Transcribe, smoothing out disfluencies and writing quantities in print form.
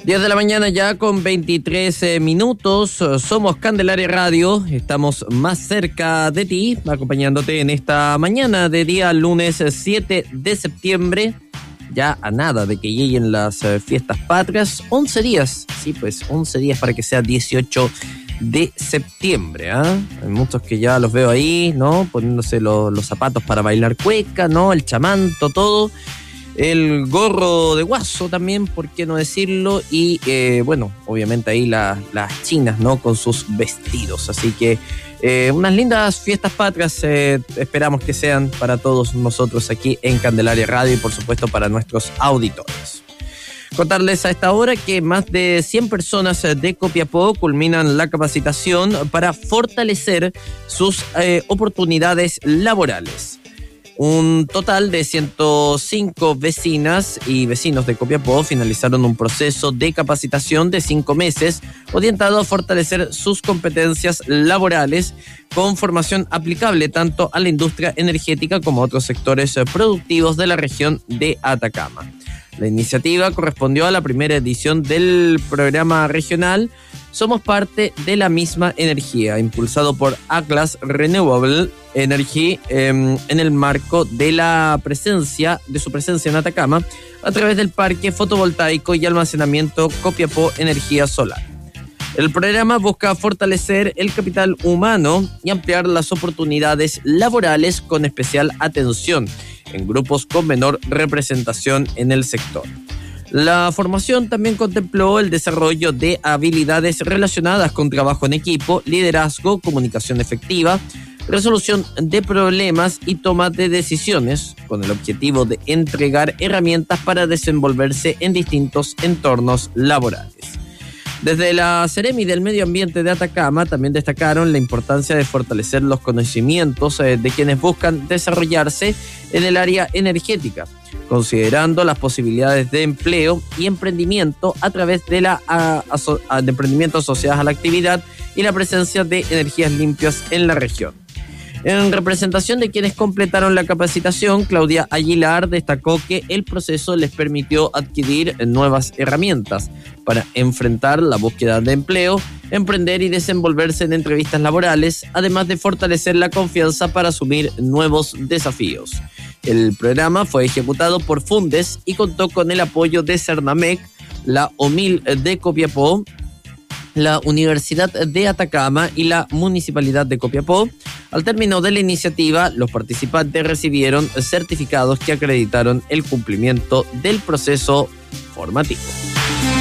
10 de la mañana ya con 23 minutos. Somos Candelaria Radio. Estamos más cerca de ti, acompañándote en esta mañana de día lunes 7 de septiembre. Ya a nada de que lleguen las fiestas patrias. 11 días, sí, pues 11 días para que sea 18 de septiembre. Hay muchos que ya los veo ahí, ¿no? Poniéndose los zapatos para bailar cueca, ¿no? El chamanto, todo. El gorro de guaso también, ¿por qué no decirlo? Y bueno, obviamente ahí las chinas, ¿no? Con sus vestidos. Así que unas lindas fiestas patrias esperamos que sean para todos nosotros aquí en Candelaria Radio y por supuesto para nuestros auditores. Contarles a esta hora que más de 100 personas de Copiapó culminan la capacitación para fortalecer sus oportunidades laborales. Un total de 105 vecinas y vecinos de Copiapó finalizaron un proceso de capacitación de 5 meses orientado a fortalecer sus competencias laborales con formación aplicable tanto a la industria energética como a otros sectores productivos de la región de Atacama. La iniciativa correspondió a la primera edición del programa regional Somos Parte de la Misma Energía, impulsado por Atlas Renewable Energy en el marco de su presencia en Atacama a través del parque fotovoltaico y almacenamiento Copiapó Energía Solar. El programa busca fortalecer el capital humano y ampliar las oportunidades laborales con especial atención en grupos con menor representación en el sector. La formación también contempló el desarrollo de habilidades relacionadas con trabajo en equipo, liderazgo, comunicación efectiva, resolución de problemas y toma de decisiones, con el objetivo de entregar herramientas para desenvolverse en distintos entornos laborales. Desde la Seremi del Medio Ambiente de Atacama también destacaron la importancia de fortalecer los conocimientos de quienes buscan desarrollarse en el área energética, considerando las posibilidades de empleo y emprendimiento a través de de emprendimientos asociados a la actividad y la presencia de energías limpias en la región. En representación de quienes completaron la capacitación, Claudia Aguilar destacó que el proceso les permitió adquirir nuevas herramientas para enfrentar la búsqueda de empleo, emprender y desenvolverse en entrevistas laborales, además de fortalecer la confianza para asumir nuevos desafíos. El programa fue ejecutado por Fundes y contó con el apoyo de Cernamec, la OMIL de Copiapó, la Universidad de Atacama y la Municipalidad de Copiapó. Al término de la iniciativa, los participantes recibieron certificados que acreditaron el cumplimiento del proceso formativo.